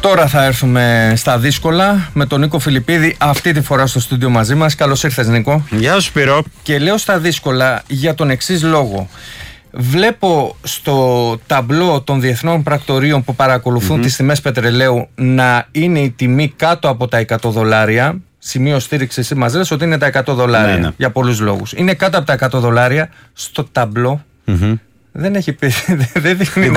Τώρα θα έρθουμε στα δύσκολα με τον Νίκο Φιλιππίδη, αυτή τη φορά στο στούντιο μαζί μας. Καλώς ήρθες, Νίκο. Γεια σου, Σπύρο. Και λέω στα δύσκολα για τον εξής λόγο. Βλέπω στο ταμπλό των διεθνών πρακτορείων που παρακολουθούν τις τιμές πετρελαίου να είναι η τιμή κάτω από τα $100. Σημείο στήριξης, εσύ μας λες ότι είναι τα $100 για πολλούς λόγους. Είναι κάτω από τα $100 στο ταμπλό. Δεν έχει πει. Δεν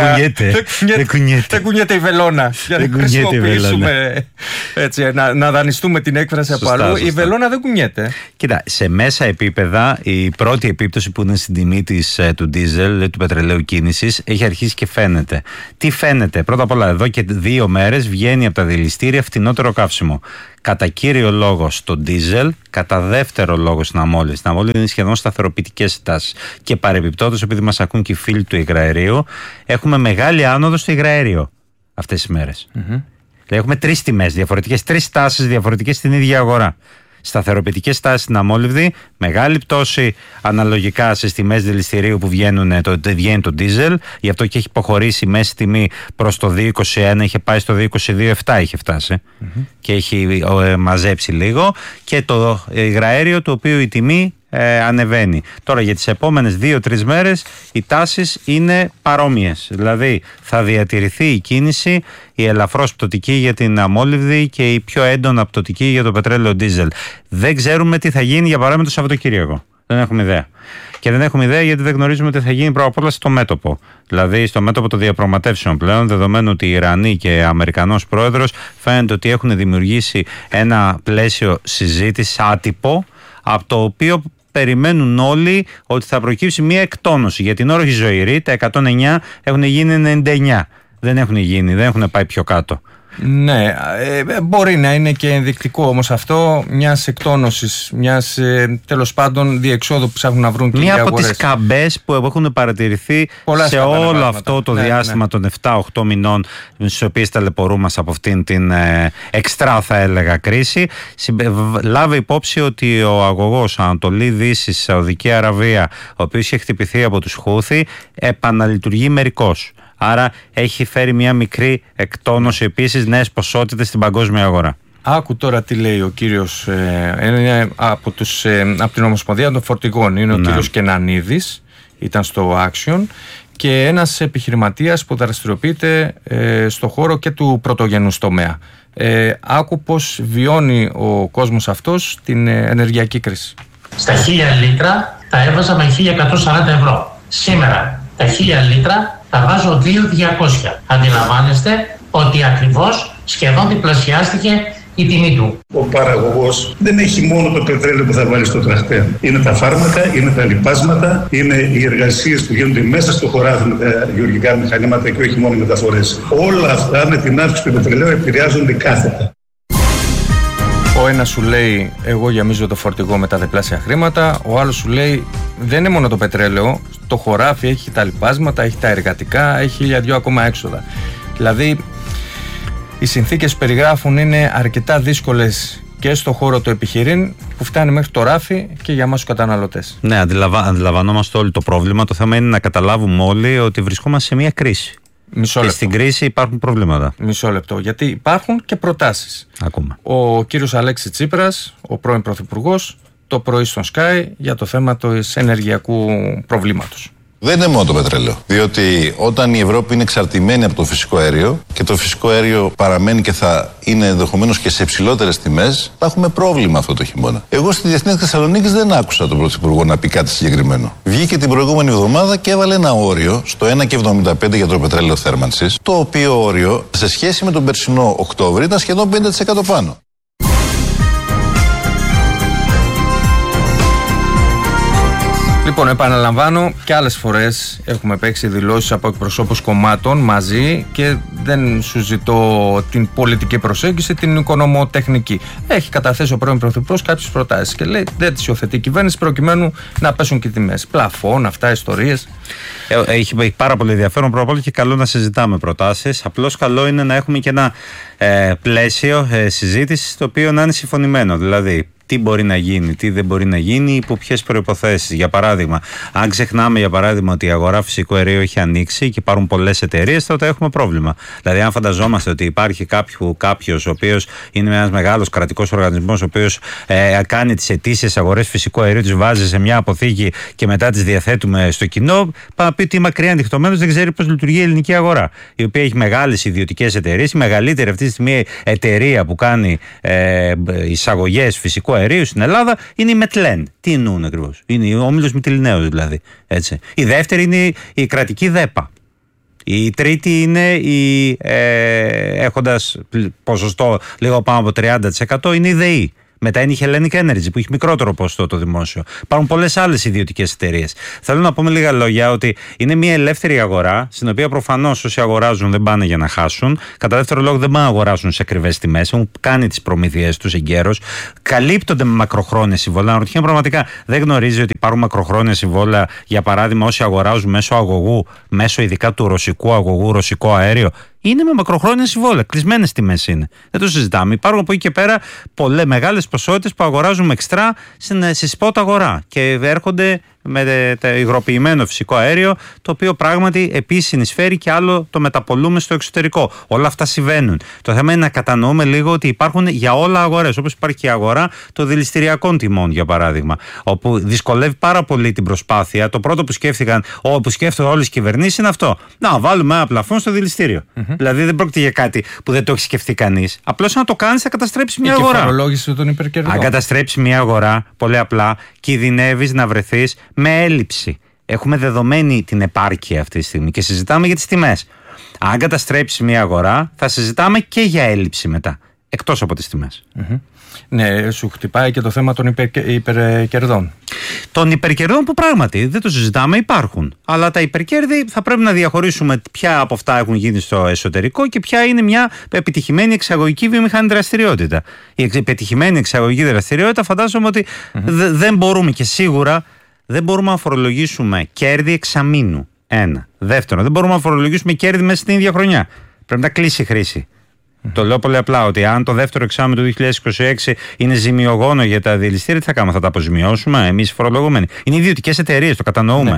κουνιέται η βελόνα. Για να χρησιμοποιήσουμε έτσι, να δανειστούμε την έκφραση από αλλού. Η βελόνα δεν κουνιέται. Κοίτα, σε μέσα επίπεδα η πρώτη επίπτωση που είναι στην τιμή του ντίζελ, του πετρελαίου κίνησης, έχει αρχίσει και φαίνεται. Τι φαίνεται? Πρώτα απ' όλα, εδώ και 2 μέρες βγαίνει από τα δηληστήρια φτηνότερο καύσιμο. Κατά κύριο λόγο στο ντίζελ, κατά δεύτερο λόγο στην αμόλυβδη. Στην αμόλυβδη είναι σχεδόν σταθεροποιητικές τάσεις. Και παρεμπιπτόντως, επειδή μας ακούν και οι φίλοι του υγραερίου, έχουμε μεγάλη άνοδο στο υγραέριο αυτές τις μέρες. Δηλαδή, έχουμε 3 τιμές διαφορετικές, 3 τάσεις διαφορετικές στην ίδια αγορά. Σταθεροποιητικές τάσεις στην αμόλυβδη, μεγάλη πτώση αναλογικά στις τιμές δηληστηρίου που βγαίνει το ντίζελ, γι' αυτό και έχει υποχωρήσει η μέση τιμή προς το 2,21, είχε πάει στο 2,22,7 είχε φτάσει και έχει μαζέψει λίγο, και το υγραέριο, το οποίο η τιμή ανεβαίνει. Τώρα για τις επόμενες 2-3 μέρες οι τάσεις είναι παρόμοιες, δηλαδή θα διατηρηθεί η κίνηση, η ελαφρώς πτωτική για την αμόλυβδη και η πιο έντονα πτωτική για το πετρέλαιο ντίζελ. Δεν ξέρουμε τι θα γίνει για παράδειγμα το Σαββατοκύριακο. Δεν έχουμε ιδέα. Και δεν έχουμε ιδέα γιατί δεν γνωρίζουμε τι θα γίνει πρώτα απ' όλα στο μέτωπο. Δηλαδή στο μέτωπο των διαπραγματεύσεων πλέον, δεδομένου ότι οι Ιρανοί και Αμερικανός πρόεδρος φαίνεται ότι έχουν δημιουργήσει ένα πλαίσιο συζήτησης άτυπο, από το οποίο περιμένουν όλοι ότι θα προκύψει μια εκτόνωση. Για την ώρα όχι ζωηρή, τα 109 έχουν γίνει 99. Δεν έχουν πάει πιο κάτω. Ναι, μπορεί να είναι και ενδεικτικό όμως αυτό μιας εκτόνωσης, μιας τέλος πάντων διεξόδου που ψάχνουν να βρουν και οι αγορές. Μία από τις καμπές που έχουν παρατηρηθεί σε όλο αυτό το διάστημα των 7-8 μηνών στις οποίες ταλαιπωρούμαστε από αυτήν την εξτρά, θα έλεγα, κρίση. Λάβει υπόψη ότι ο αγωγός Ανατολή Δύση Σαουδική Αραβία, ο οποίος είχε χτυπηθεί από τους Χούθι, επαναλειτουργεί μερικώς. Άρα έχει φέρει μια μικρή εκτόνωση, επίσης νέες ποσότητες στην παγκόσμια αγορά. Άκου τώρα τι λέει ο κύριος, είναι από την Ομοσπονδία των Φορτηγών, είναι ο κύριος Κενανίδης, ήταν στο Action, και ένας επιχειρηματίας που δραστηριοποιείται στο χώρο και του πρωτογενούς τομέα. Άκου πως βιώνει ο κόσμος αυτός την ενεργειακή κρίση. Στα 1000 λίτρα τα έβαζα με 1140 ευρώ. Σήμερα τα 1000 λίτρα τα βάζω 2.200. Αντιλαμβάνεστε ότι ακριβώς σχεδόν διπλασιάστηκε η τιμή του. Ο παραγωγός δεν έχει μόνο το πετρέλαιο που θα βάλει στο τραχτέρ. Είναι τα φάρμακα, είναι τα λιπάσματα, είναι οι εργασίες που γίνονται μέσα στο χωράφι με τα γεωργικά μηχανήματα και όχι μόνο οι μεταφορές. Όλα αυτά με την αύξηση του πετρελαίου επηρεάζονται κάθετα. Ο ένας σου λέει εγώ γεμίζω το φορτηγό με τα διπλάσια χρήματα, ο άλλος σου λέει δεν είναι μόνο το πετρέλαιο, το χωράφι έχει τα λιπάσματα, έχει τα εργατικά, έχει 1.002 ακόμα έξοδα. Δηλαδή οι συνθήκες που περιγράφουν είναι αρκετά δύσκολες και στο χώρο του επιχειρήν που φτάνει μέχρι το ράφι και για εμάς τους καταναλωτές. Ναι, αντιλαμβανόμαστε όλοι το πρόβλημα. Το θέμα είναι να καταλάβουμε όλοι ότι βρισκόμαστε σε μια κρίση. Και στην κρίση υπάρχουν προβλήματα. Μισό λεπτό, γιατί υπάρχουν και προτάσεις. Ακούμε. Ο κύριος Αλέξης Τσίπρας, ο πρώην Πρωθυπουργός, το πρωί στον Sky για το θέμα του ενεργειακού προβλήματος. Δεν είναι μόνο το πετρέλαιο. Διότι όταν η Ευρώπη είναι εξαρτημένη από το φυσικό αέριο και το φυσικό αέριο παραμένει και θα είναι ενδεχομένως και σε υψηλότερες τιμές, θα έχουμε πρόβλημα αυτό το χειμώνα. Εγώ στη Διεθνή Θεσσαλονίκη δεν άκουσα τον Πρωθυπουργό να πει κάτι συγκεκριμένο. Βγήκε την προηγούμενη εβδομάδα και έβαλε ένα όριο στο 1,75 για το πετρέλαιο θέρμανσης, το οποίο όριο σε σχέση με τον περσινό Οκτώβριο ήταν σχεδόν 50% πάνω. Λοιπόν, επαναλαμβάνω, και άλλες φορές έχουμε παίξει δηλώσεις από εκπροσώπους κομμάτων μαζί και δεν σου ζητώ την πολιτική προσέγγιση, την οικονομοτεχνική. Έχει καταθέσει ο πρώην Πρωθυπουργός κάποιες προτάσεις και λέει δεν τις υιοθετεί η κυβέρνηση προκειμένου να πέσουν και τιμές. Πλαφών, αυτά, ιστορίες. Έχει πάρα πολύ ενδιαφέρον πρώτα απ' όλα και καλό να συζητάμε προτάσεις. Απλώς καλό είναι να έχουμε και ένα πλαίσιο συζήτησης το οποίο να είναι συμφωνημένο. Δηλαδή, τι μπορεί να γίνει, τι δεν μπορεί να γίνει, υπό ποιες προϋποθέσεις. Για παράδειγμα, αν ξεχνάμε για παράδειγμα ότι η αγορά φυσικού αερίου έχει ανοίξει και υπάρχουν πολλές εταιρείες, τότε έχουμε πρόβλημα. Δηλαδή, αν φανταζόμαστε ότι υπάρχει κάποιος ο οποίος είναι ένας μεγάλος κρατικός οργανισμός, ο οποίος κάνει τις αιτήσεις αγορές φυσικού αερίου, τις βάζει σε μια αποθήκη και μετά τις διαθέτουμε στο κοινό, πάμε να πει ότι μακριά ανοιχτωμένος δεν ξέρει πώς λειτουργεί η ελληνική αγορά, η οποία έχει μεγάλες ιδιωτικές εταιρείες. Η μεγαλύτερη αυτή τη στιγμή εταιρεία που κάνει εισαγωγές φυσικού αερίου στην Ελλάδα είναι η Μετλέν. Τι εννοούν ακριβώς? Είναι ο όμιλος Μυτιληναίος δηλαδή. Έτσι. Η δεύτερη είναι η κρατική ΔΕΠΑ. Η τρίτη είναι έχοντας ποσοστό λίγο πάνω από 30% είναι η ΔΕΗ. Μετά είναι η Hellenic Energy που έχει μικρότερο ποσοστό το δημόσιο. Υπάρχουν πολλές άλλες ιδιωτικές εταιρείες. Θέλω να πω με λίγα λόγια ότι είναι μια ελεύθερη αγορά, στην οποία προφανώς όσοι αγοράζουν δεν πάνε για να χάσουν. Κατά δεύτερο λόγο, δεν πάνε να αγοράσουν σε ακριβές τιμές. Έχουν κάνει τις προμήθειές τους εγκαίρως. Καλύπτονται με μακροχρόνια συμβόλαια. Αν ρωτιέμαι πραγματικά, δεν γνωρίζει ότι υπάρχουν μακροχρόνια συμβόλαια, για παράδειγμα, όσοι αγοράζουν μέσω αγωγού, μέσω ειδικά του ρωσικού αγωγού, ρωσικό αέριο? Είναι με μακροχρόνια συμβόλαια. Κλεισμένες τιμές είναι. Δεν το συζητάμε. Υπάρχουν από εκεί και πέρα μεγάλες ποσότητες που αγοράζουμε εξτρά στη spot αγορά και έρχονται με υγροποιημένο φυσικό αέριο, το οποίο πράγματι επίσης συνεισφέρει και άλλο το μεταπολούμε στο εξωτερικό. Όλα αυτά συμβαίνουν. Το θέμα είναι να κατανοούμε λίγο ότι υπάρχουν για όλα αγορές. Όπως υπάρχει και η αγορά των δηληστηριακών τιμών, για παράδειγμα, όπου δυσκολεύει πάρα πολύ την προσπάθεια. Το πρώτο που σκέφτηκαν, που σκέφτονται όλες οι κυβερνήσεις, είναι αυτό. Να βάλουμε ένα πλαφόν στο δηληστήριο. Δηλαδή δεν πρόκειται για κάτι που δεν το έχει σκεφτεί κανείς. Απλώς να το κάνεις θα καταστρέψει μια αγορά. Και φορολόγηση των υπερκερδών. Αν καταστρέψει μια αγορά, πολύ απλά, κινδυνεύεις να βρεθείς με έλλειψη. Έχουμε δεδομένη την επάρκεια αυτή τη στιγμή και συζητάμε για τις τιμές. Αν καταστρέψει μια αγορά, θα συζητάμε και για έλλειψη μετά, εκτός από τις τιμές. Ναι, σου χτυπάει και το θέμα των υπερκερδών. Των υπερκερδών που πράγματι δεν το συζητάμε, υπάρχουν. Αλλά τα υπερκέρδη θα πρέπει να διαχωρίσουμε ποια από αυτά έχουν γίνει στο εσωτερικό και ποια είναι μια επιτυχημένη εξαγωγική βιομηχανική δραστηριότητα. Η επιτυχημένη εξαγωγική δραστηριότητα φαντάζομαι ότι δεν μπορούμε και σίγουρα δεν μπορούμε να φορολογήσουμε κέρδη εξαμήνου. Ένα. Δεύτερον, δεν μπορούμε να φορολογήσουμε κέρδη μέσα στην ίδια χρονιά. Πρέπει να κλείσει η χρήση. Το λέω πολύ απλά ότι αν το δεύτερο εξάμηνο του 2026 είναι ζημιογόνο για τα δηληστήρια, τι θα κάνουμε, θα τα αποζημιώσουμε εμείς οι φορολογούμενοι? Είναι ιδιωτικές εταιρείες, το κατανοούμε.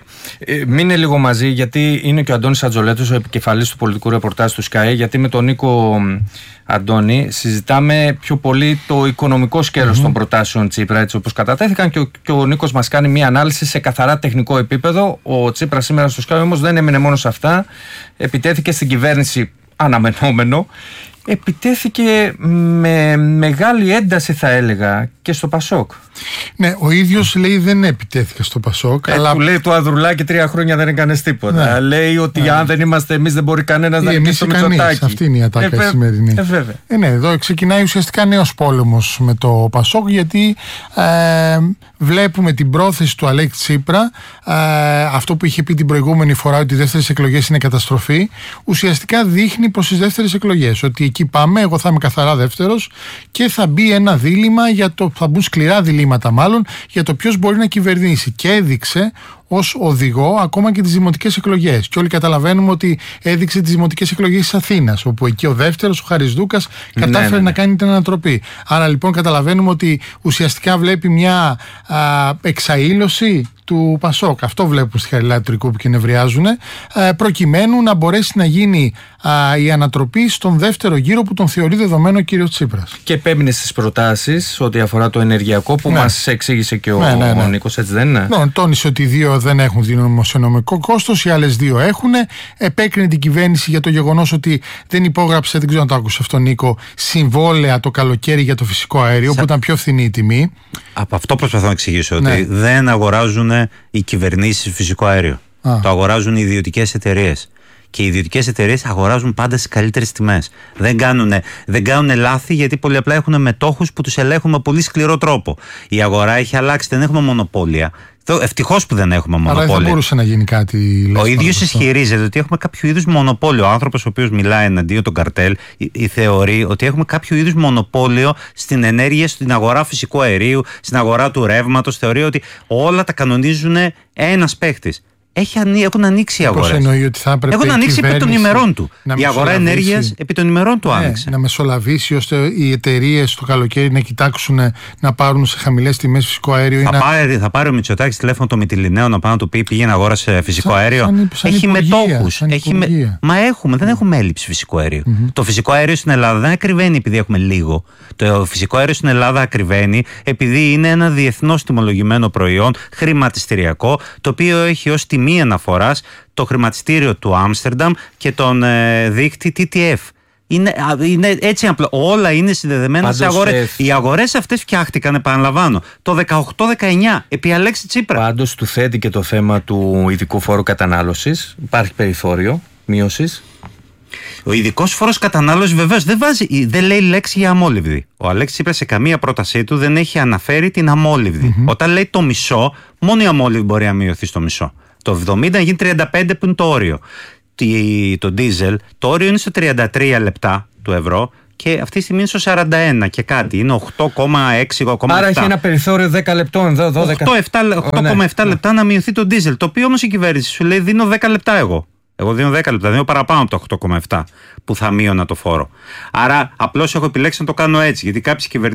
Μείνε λίγο μαζί, γιατί είναι και ο Αντώνης Ατζολέτος, ο επικεφαλής του πολιτικού ρεπορτάζ του Sky, γιατί με τον Νίκο Αντώνη συζητάμε πιο πολύ το οικονομικό σκέλος των προτάσεων Τσίπρα, έτσι όπως κατατέθηκαν, και ο Νίκος μας κάνει μια ανάλυση σε καθαρά τεχνικό επίπεδο. Ο Τσίπρας σήμερα στο Sky όμως δεν έμεινε μόνο σε αυτά, επιτέθηκε στην κυβέρνηση αναμενόμενο, επιτέθηκε με μεγάλη ένταση, θα έλεγα, και στο Πασόκ. Ναι, ο ίδιος λέει δεν επιτέθηκε στο Πασόκ. Αλλά του λέει το Ανδρουλάκη 3 χρόνια δεν έκανες τίποτα. Ναι. Λέει ότι αν δεν είμαστε εμείς δεν μπορεί κανένας να νικήσει το Μητσοτάκη. Αυτή είναι η ατάκα σημερινή. Ναι, εδώ ξεκινάει ουσιαστικά νέος πόλεμος με το Πασόκ, γιατί βλέπουμε την πρόθεση του Αλέξη Τσίπρα, αυτό που είχε πει την προηγούμενη φορά ότι οι δεύτερες εκλογές είναι καταστροφή, ουσιαστικά δείχνει προς τις δεύτερες εκλογές. Ότι εκεί πάμε, εγώ θα είμαι καθαρά δεύτερος και θα μπει ένα δίλημμα, θα μπουν σκληρά διλήμματα μάλλον, για το ποιος μπορεί να κυβερνήσει. Και έδειξε ως οδηγό ακόμα και τις δημοτικές εκλογές. Και όλοι καταλαβαίνουμε ότι έδειξε τις δημοτικές εκλογές της Αθήνας, όπου εκεί ο δεύτερος, ο Χαρισδούκας, κατάφερε να κάνει την ανατροπή. Άρα λοιπόν καταλαβαίνουμε ότι ουσιαστικά βλέπει μια εξαήλωση του Πασόκ. Αυτό βλέπουν στη Χαριλάτη του Τρικού που και νευριάζουν, προκειμένου να μπορέσει να γίνει η ανατροπή στον δεύτερο γύρο που τον θεωρεί δεδομένο ο κύριος Τσίπρας. Και επέμεινε στις προτάσεις ό,τι αφορά το ενεργειακό που μας εξήγησε και ο Νίκος, έτσι δεν είναι? Ναι, τόνισε ότι οι δύο δεν έχουν δημοσιονομικό κόστος, οι άλλες δύο έχουν. Επέκρινε την κυβέρνηση για το γεγονός ότι δεν υπόγραψε, δεν ξέρω αν το άκουσε αυτό Νίκο, συμβόλαια το καλοκαίρι για το φυσικό αέριο, που ήταν πιο φθηνή η τιμή. Από αυτό προσπαθώ να εξηγήσω, ότι δεν αγοράζουν οι κυβερνήσεις φυσικό αέριο. Το αγοράζουν οι ιδιωτικές εταιρείες. Και οι ιδιωτικές εταιρείες αγοράζουν πάντα στις καλύτερες τιμές. Δεν κάνουν λάθη, γιατί πολύ απλά έχουν μετόχους που τους ελέγχουν με πολύ σκληρό τρόπο. Η αγορά έχει αλλάξει, δεν έχουμε μονοπόλια. Ευτυχώς που δεν έχουμε μονοπόλια. Αλλά δεν μπορούσε να γίνει κάτι. Ο ίδιος ισχυρίζεται ότι έχουμε κάποιο είδους μονοπόλιο. Ο άνθρωπος ο οποίος μιλάει εναντίον των καρτέλ θεωρεί ότι έχουμε κάποιο είδους μονοπόλιο στην ενέργεια, στην αγορά φυσικού αερίου, στην αγορά του ρεύματος. Θεωρεί ότι όλα τα κανονίζουν ένας παίχτης. Έχουν ανοίξει οι αγορές. Πώς εννοεί ότι θα έπρεπε έχουν ανοίξει επί των ημερών του. Η αγορά ενέργειας επί των ημερών του άνοιξε. Να μεσολαβήσει ώστε οι εταιρείες το καλοκαίρι να κοιτάξουν να πάρουν σε χαμηλές τιμές φυσικό αέριο. Θα πάρει ο Μητσοτάκης τηλέφωνο το Μυτιληναίο να πάει να του πει πήγαινε αγόρασε φυσικό αέριο. Έχει μετόχους. Δεν έχουμε έλλειψη φυσικού αερίου. Το φυσικό αέριο στην Ελλάδα δεν ακριβένει επειδή έχουμε λίγο. Το φυσικό αέριο στην Ελλάδα ακριβένει επειδή είναι ένα διεθνώς τιμολογημένο προϊόν χρηματιστηριακό, το οποίο έχει ως τιμή αναφοράς το χρηματιστήριο του Άμστερνταμ και τον δείκτη TTF. Είναι έτσι απλό. Όλα είναι συνδεδεμένα σε αγορές. Οι αγορές αυτές φτιάχτηκαν, επαναλαμβάνω, το 18-19 επί Αλέξη Τσίπρα. Πάντως του θέτει και το θέμα του ειδικού φόρου κατανάλωσης. Υπάρχει περιθώριο μείωσης. Ο ειδικός φόρος κατανάλωσης βεβαίως δεν λέει λέξη για αμόλυβδη. Ο Αλέξης Τσίπρας σε καμία πρότασή του δεν έχει αναφέρει την αμόλυβδη. Όταν λέει το μισό, μόνο η αμόλυβδη μπορεί να μειωθεί στο μισό. Το 70 να γίνει 35 που είναι το όριο. Το ντίζελ, το όριο είναι στο 33 λεπτά του ευρώ και αυτή τη στιγμή είναι στο 41 και κάτι. Είναι 8,6. Άρα έχει ένα περιθώριο 10 λεπτών, 8,7 λεπτά να μειωθεί το ντίζελ. Το οποίο όμως η κυβέρνηση σου λέει δίνω 10 λεπτά εγώ. Εγώ δίνω 10 λεπτά, δίνω παραπάνω από το 8,7 που θα μείωνα το φόρο. Άρα απλώς έχω επιλέξει να το κάνω έτσι, γιατί κάποιες κυβερνήσεις